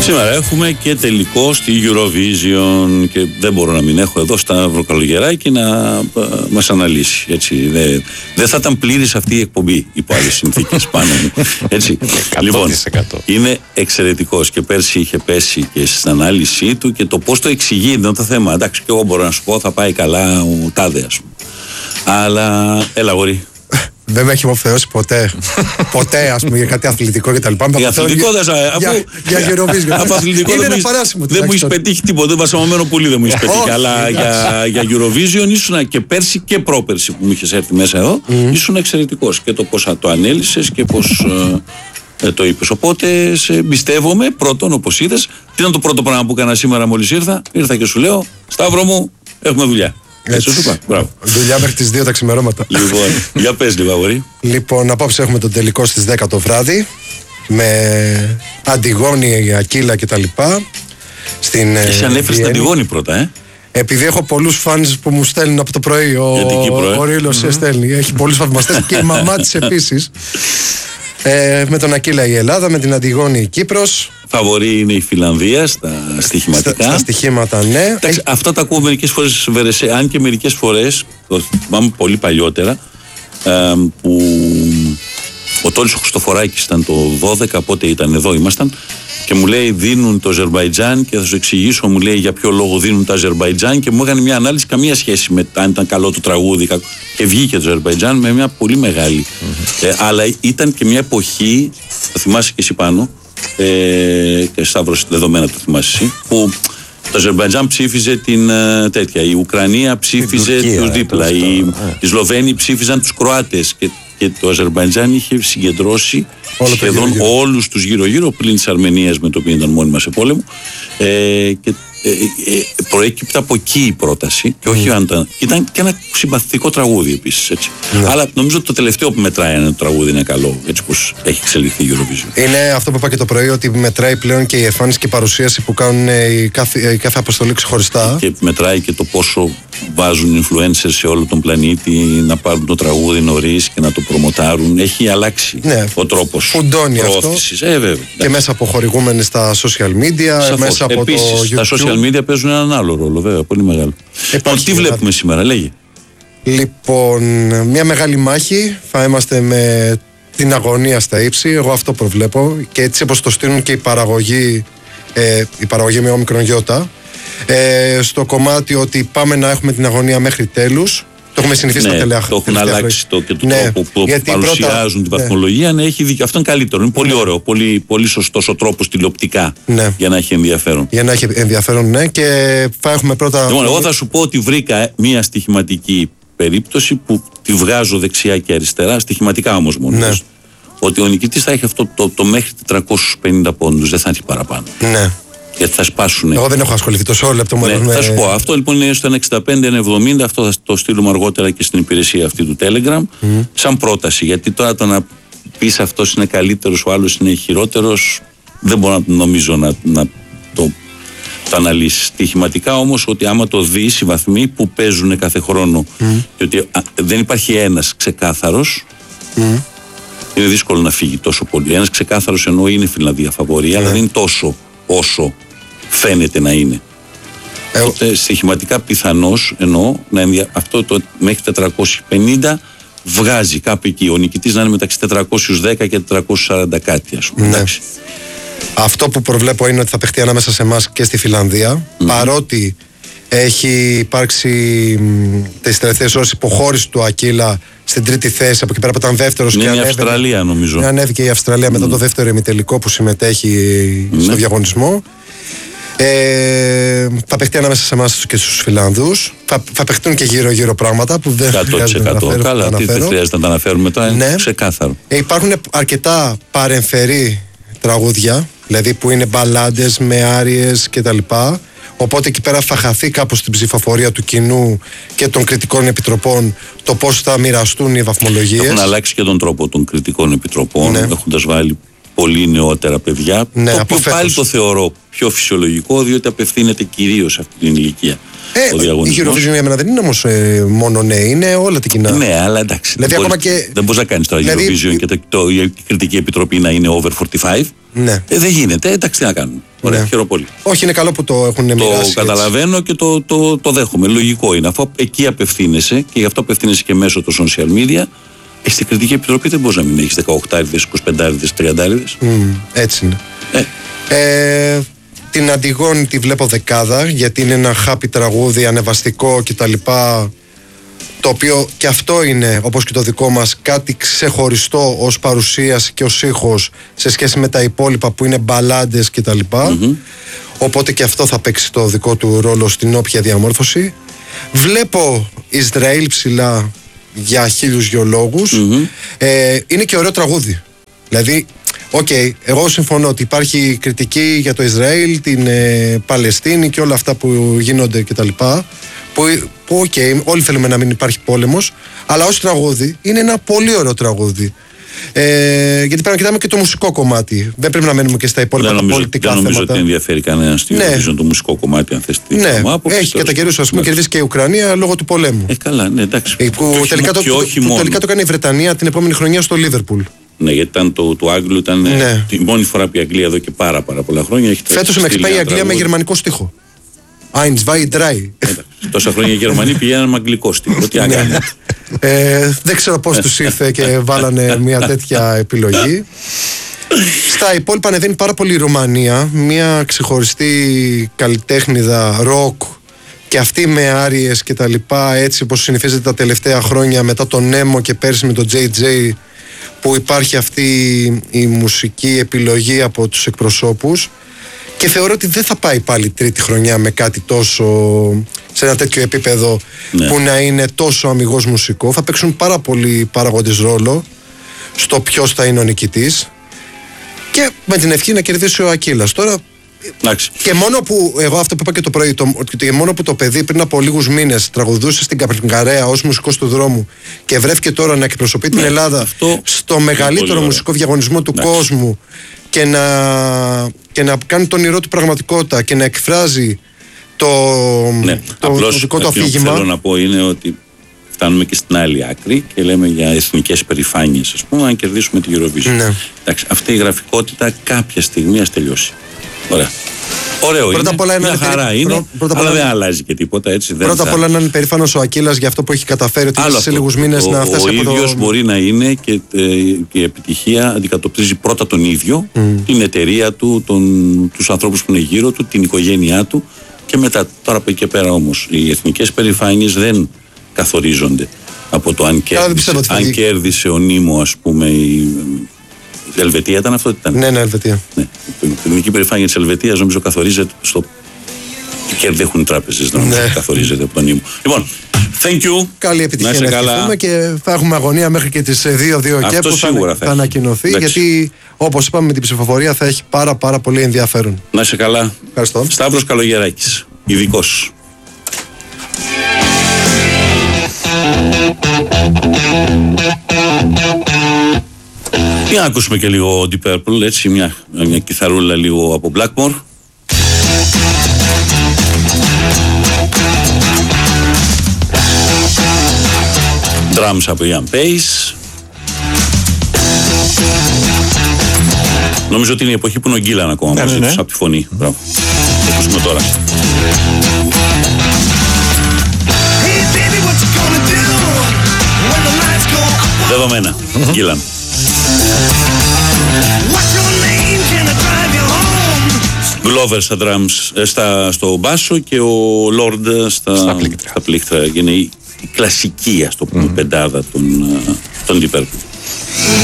Σήμερα έχουμε και τελικό στη Eurovision και δεν μπορώ να μην έχω εδώ Σταύρο Καλογεράκη να μας αναλύσει. Έτσι. Δεν θα ήταν πλήρης αυτή η εκπομπή υπό άλλες συνθήκες πάνω μου. Έτσι. Λοιπόν, είναι εξαιρετικός και πέρσι είχε πέσει και στην ανάλυση του και το πώς το εξηγεί είναι το θέμα. Εντάξει, και εγώ μπορώ να σου πω θα πάει καλά ο τάδε, ας πούμε. Αλλά έλα γορί. Δεν με έχει μοφθεώσει ποτέ. Ποτέ, ας πούμε, για κάτι αθλητικό κτλ. Για αθλητικό δεν σα. Για Eurovision. Από αθλητικό δεν μου έχει πετύχει τίποτα. Βασαμωμένο πολύ δεν μου έχει πετύχει. Αλλά για Eurovision ήσουν και πέρσι και πρόπερσι που μου είχε έρθει μέσα εδώ, ήσουν εξαιρετικός. Και το πώς το ανέλυσες και πώς το είπες. Οπότε σε εμπιστεύομαι πρώτον, όπως είδες. Τι ήταν το πρώτο πράγμα που έκανα σήμερα μόλις ήρθα? Ήρθα και σου λέω, Σταύρο μου, έχουμε δουλειά. Έτσι σου είπα. Μπράβο. Δουλειά μέχρι τις 2 τα ξημερώματα. Λοιπόν, για πες λίγο, αγόρι. Λοιπόν, απόψε έχουμε τον τελικό στις 10 το βράδυ. Με Αντιγόνη, Ακύλα κτλ. Εσύ ανέφερες την Αντιγόνη πρώτα, Επειδή έχω πολλούς φανς που μου στέλνουν από το πρωί. Ο Ρίλος στέλνει. Έχει πολλούς θαυμαστές και η μαμά της επίσης. Με τον Ακύλα η Ελλάδα, με την Αντιγόνη η Κύπρος. Φαβορί είναι η Φιλανδία στα στοιχηματικά. Στα στοιχήματα, ναι. Εντάξει, αυτά τα ακούω μερικές φορές, αν και μερικές φορές, το θυμάμαι πολύ παλιότερα, που ο Τόλης ο Χριστοφοράκης ήταν το 12, πότε ήταν εδώ, ήμασταν, και μου λέει δίνουν το Αζερμπαϊτζάν και θα σου εξηγήσω, μου λέει για ποιο λόγο δίνουν το Αζερμπαϊτζάν και μου έκανε μια ανάλυση καμία σχέση με αν ήταν καλό το τραγούδι και βγήκε το Αζερμπαϊτζάν με μια πολύ μεγάλη. Αλλά ήταν και μια εποχή, θα θυμάσαι και εσύ πάνω, και Σταύρος δεδομένα το θυμάσαι εσύ, που το Αζερμπαϊτζάν ψήφιζε την τέτοια, η Ουκρανία ψήφιζε τους δίπλα, οι Σλοβαίνοι ψήφιζαν τους Κροάτες και το Αζερμπαϊτζάν είχε συγκεντρώσει σχεδόν όλους τους γύρω-γύρω πλην της Αρμενίας με το οποίο ήταν μόνιμα σε πόλεμο και προέκυπτε από εκεί η πρόταση και όχι ήταν και ένα συμπαθητικό τραγούδι επίσης, έτσι. Αλλά νομίζω ότι το τελευταίο που μετράει είναι το τραγούδι είναι καλό, έτσι πως έχει εξελιχθεί η Eurovision. Είναι αυτό που είπα και το πρωί, ότι μετράει πλέον και η εμφάνιση και η παρουσίαση που κάνουν η κάθε αποστολή ξεχωριστά. Και μετράει και το πόσο βάζουν influencers σε όλο τον πλανήτη να πάρουν το τραγούδι νωρίς και να το προμοτάρουν. Έχει αλλάξει ο τρόπος. Φουντώνει αυτό. Και μέσα από χορηγούμενες στα social media, μέσα από επίσης, το YouTube. Τα social media παίζουν έναν άλλο ρόλο, βέβαια, πολύ μεγάλο. Τι βλέπουμε σήμερα, λέγε. Λοιπόν, μια μεγάλη μάχη. Θα είμαστε με την αγωνία στα ύψη. Εγώ αυτό προβλέπω. Και έτσι όπως το στείλουν και η παραγωγή με όμικρον γιώτα. Στο κομμάτι ότι πάμε να έχουμε την αγωνία μέχρι τέλους. Το έχουμε συνηθίσει τα τελευταία χρόνια. Το έχουν αλλάξει και το τρόπο που παρουσιάζουν την βαθμολογία. Ναι, έχει δίκιο. Αυτό είναι καλύτερο. Είναι πολύ ωραίο. Πολύ σωστός ο τρόπος τηλεοπτικά για να έχει ενδιαφέρον. Για να έχει ενδιαφέρον, ναι. Και θα έχουμε πρώτα. Λοιπόν, εγώ θα σου πω ότι βρήκα μια στοιχηματική περίπτωση που τη βγάζω δεξιά και αριστερά, στοιχηματικά όμως μόνο. Ναι. Ότι ο νικητής θα έχει αυτό το μέχρι 450 πόντους. Δεν θα έχει παραπάνω. Ναι. Γιατί θα σπάσουν. Εγώ δεν έχω ασχοληθεί τόσο λεπτομερώς. Ναι, θα σου πω. Αυτό λοιπόν είναι στο 1,65-1,70. Αυτό θα το στείλουμε αργότερα και στην υπηρεσία αυτή του Telegram. Σαν πρόταση. Γιατί τώρα το να πεις αυτός είναι καλύτερος, ο άλλος είναι χειρότερος, δεν μπορώ να νομίζω να το αναλύσεις. Στοιχηματικά όμως ότι άμα το δεις οι βαθμοί που παίζουν κάθε χρόνο και ότι δεν υπάρχει ένας ξεκάθαρος. Είναι δύσκολο να φύγει τόσο πολύ. Ένας ξεκάθαρος εννοώ είναι η Φιλανδία φαβορία, αλλά δεν είναι τόσο όσο φαίνεται να είναι. Οπότε στοιχηματικά πιθανώς εννοώ αυτό το μέχρι 450 βγάζει κάπου εκεί. Ο νικητής να είναι μεταξύ 410 και 440 κάτι, ας πούμε. Ναι. Αυτό που προβλέπω είναι ότι θα παιχτεί ανάμεσα σε εμάς και στη Φιλανδία. Παρότι έχει υπάρξει τις τελευταίες ώρες υποχώρηση του Ακύλα στην τρίτη θέση, από εκεί πέρα που ήταν δεύτερος και ανέβηκε. Η Αυστραλία νομίζω. Ανέβηκε η Αυστραλία μετά το δεύτερο ημιτελικό που συμμετέχει στο διαγωνισμό. Θα παιχτεί ανάμεσα σε εμάς και στους Φιλανδούς. Θα παιχτούν και γύρω-γύρω πράγματα που δεν χρειάζεται να αναφέρω. Καλά, δεν χρειάζεται να τα αναφέρουμε τώρα, είναι ξεκάθαρο. Υπάρχουν αρκετά παρεμφερή τραγούδια, δηλαδή που είναι μπαλάντες με άριες κτλ. Οπότε εκεί πέρα θα χαθεί κάπως στην ψηφοφορία του κοινού και των κριτικών επιτροπών το πώς θα μοιραστούν οι βαθμολογίες. Έχουν αλλάξει και τον τρόπο των κριτικών επιτροπών, έχοντας βάλει πολύ νεότερα παιδιά. Το οποίο πάλι το θεωρώ πιο φυσιολογικό, διότι απευθύνεται κυρίως σε αυτή την ηλικία. Η Eurovision για μένα δεν είναι όμως μόνο νέοι, είναι όλα τα κοινά. Ναι, αλλά εντάξει. Δηλαδή, δεν μπορείς να κάνεις τώρα Eurovision και η κριτική επιτροπή να είναι over 45. Ναι. Δεν γίνεται, εντάξει, τι να κάνουμε. Ωραία, χαίρομαι πολύ. Όχι, είναι καλό που το έχουν μοιράσει. Το καταλαβαίνω και το δέχομαι. Λογικό είναι. Αφού εκεί απευθύνεσαι και γι' αυτό απευθύνεσαι και μέσω των social media, στην κριτική επιτροπή δεν μπορεί να μην έχει 18, 25, 30. Έτσι είναι. Την Αντιγόνη τη βλέπω δεκάδα, γιατί είναι ένα happy τραγούδι, ανεβαστικό κτλ. Το οποίο και αυτό είναι, όπως και το δικό μας, κάτι ξεχωριστό ως παρουσίαση και ως ήχος σε σχέση με τα υπόλοιπα που είναι μπαλάντες κτλ. Οπότε και αυτό θα παίξει το δικό του ρόλο στην όποια διαμόρφωση. Βλέπω Ισραήλ ψηλά για 1002 λόγους. Είναι και ωραίο τραγούδι. Δηλαδή, εγώ συμφωνώ ότι υπάρχει κριτική για το Ισραήλ, την Παλαιστίνη και όλα αυτά που γίνονται κτλ. Που όλοι θέλουμε να μην υπάρχει πόλεμος, αλλά ως τραγούδι είναι ένα πολύ ωραίο τραγούδι. Γιατί πρέπει να κοιτάμε και το μουσικό κομμάτι. Δεν πρέπει να μένουμε και στα υπόλοιπα τα πολιτικά θέματα. Δεν νομίζω ότι ενδιαφέρει κανένα στην το μουσικό κομμάτι, αν θες τη άποψη. Έχει κατά καιρούς, ας πούμε, κερδίσει και η Ουκρανία λόγω του πολέμου. Καλά, ναι, εντάξει. Που τελικά το κάνει η Βρετανία την επόμενη χρονιά στο Λίβερπουλ. Ναι, γιατί του Άγγλου ήταν η μόνη φορά που η Αγγλία εδώ και πάρα πολλά χρόνια. Φέτος με πάει η Αγγλία με γερμανικό στίχο. Eins, zwei, drei. Τόσα χρόνια οι Γερμανοί πηγαίναν με αγγλικό στίχο. Τι άγανε. Δεν ξέρω πώς τους ήρθε και βάλανε μια τέτοια επιλογή. Στα υπόλοιπα ανεβαίνει πάρα πολύ η Ρουμανία, μια ξεχωριστή καλλιτέχνηδα ροκ και αυτή με άριες και τα λοιπά, έτσι όπως συνηθίζεται τα τελευταία χρόνια μετά τον Νέμο και πέρσι με τον JJ, που υπάρχει αυτή η μουσική επιλογή από τους εκπροσώπους. Και θεωρώ ότι δεν θα πάει πάλι τρίτη χρονιά με κάτι τόσο, σε ένα τέτοιο επίπεδο, που να είναι τόσο αμιγώς μουσικό. Θα παίξουν πάρα πολλοί παραγόντες ρόλο στο ποιος θα είναι ο νικητής και με την ευχή να κερδίσει ο Ακύλας. Τώρα, και μόνο που, εγώ αυτό που είπα και το πρωί, και μόνο που το παιδί πριν από λίγους μήνες τραγουδούσε στην Καπρικαρέα ως μουσικός του δρόμου και βρέθηκε τώρα να εκπροσωπεί την Ελλάδα στο μεγαλύτερο μουσικό διαγωνισμό του κόσμου και να κάνει τον όνειρό του πραγματικότητα και να εκφράζει το δικό του αφήγημα. Αυτό που θέλω να πω είναι ότι φτάνουμε και στην άλλη άκρη και λέμε για εθνικές υπερηφάνειες, ας πούμε, αν κερδίσουμε την Eurovision. Εντάξει, αυτή η γραφικότητα κάποια στιγμή ας τελειώσει. Ωραία. Ωραίο πρώτα είναι, μια χαρά είναι, αλλά δεν αλλάζει και τίποτα, έτσι. Πρώτα απ' όλα να είναι περήφανος ο Ακύλας για αυτό που έχει καταφέρει, ότι σε λίγους μήνες να φτάσει από το... Ο ίδιος μπορεί να είναι και η επιτυχία αντικατοπτρίζει πρώτα τον ίδιο, την εταιρεία του, τους ανθρώπους που είναι γύρω του, την οικογένειά του και μετά, τώρα από εκεί και πέρα όμως, οι εθνικές περηφάνειες δεν καθορίζονται από το αν κέρδισε ο Νίμο, ας πούμε, η Ελβετία ήταν αυτό. Ναι, Ελβετία. Ναι. Η εθνική περηφάνεια της Ελβετίας νομίζω καθορίζεται στο. Και δεν έχουν τράπεζες να καθορίζεται από τον Νίμο. Λοιπόν, thank you. Καλή επιτυχία να ευχηθούμε και θα έχουμε αγωνία μέχρι και τις 2-2 και που θα ανακοινωθεί. Γιατί όπως είπαμε με την ψηφοφορία θα έχει πάρα πολύ ενδιαφέρον. Να είσαι καλά. Ευχαριστώ. Σταύρος Καλογεράκης, ειδικός. Για να ακούσουμε και λίγο Deep Purple, έτσι, μια κιθαρούλα λίγο από Blackmore. Drums από Ian Pace. Νομίζω ότι είναι η εποχή που είναι ο Γκίλαν ακόμα μαζί τους από τη φωνή. Μπράβο. Το ακούσουμε τώρα. Δεδομένα. Γκίλαν. Glover στα drums, στο μπάσο και ο Lord στα πλήκτρα. Είναι η κλασική, ας το πούμε, πεντάδα των Deep Purple.